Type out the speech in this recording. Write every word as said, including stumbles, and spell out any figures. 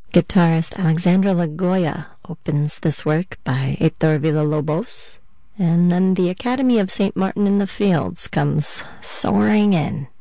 Guitarist Alexandra Lagoya opens this work by Heitor Villa-Lobos, and then the Academy of Saint Martin in the Fields comes soaring in.